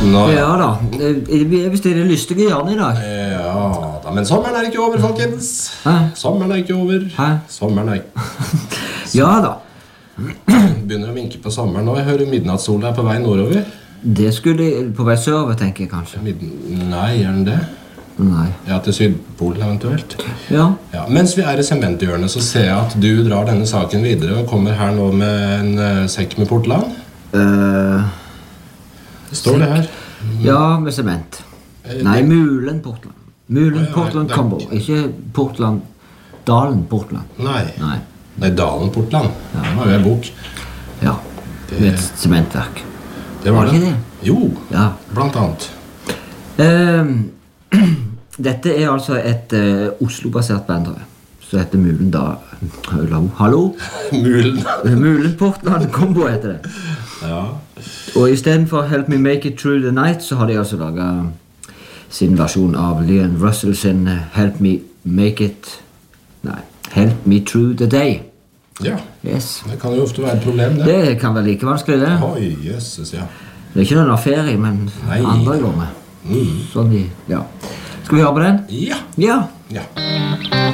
Ja da, vi er vist i det lystige hjørnet i dag. Ja da, men sommeren er ikke over, folkens. Hæ? Sommeren er ikke over. Hæ? Sommeren er Ja da, Begynner å vinke på sommeren nå. Jeg hører midnattssola er på vei nordover. det skulle på vei sørover, tenker jeg kanskje. Nei, gjør den det? Nei. Ja, til Sydpolen eventuelt. Ja, Ja, mens vi er i sementhjørnet, så ser jeg at du drar denne saken videre og kommer her nå med en sekk med Portland. Står det her? ja, med sement. Nei, Mulen Portland. Mulen Portland Combo, ikke Portland, Dalen Portland. Nei. Nei, Dalen Portland. Det var jo en bok. ja, med et sementverk. Det var Var det ikke det? Jo, Ja. blant annet. Dette er altså et Oslo-basert band, så heter Mulen da... Hallo? Mulen. Mulen Portland Combo heter det. Ja. Og i stedet for Help Me Make It Through the Night, så har de altså laget sin versjon av Leon Russell sin Help Me Make It... Nei, Help Me Through the Day. Ja, Yes. det kan jo ofte være et problem, det. Det kan være like vanskelig, det. Oi, jøsses, ja. Det er ikke noen ferie, men Nei. andre går med. Sånn de, ja. Skal vi høre på den? Ja. Ja. Ja.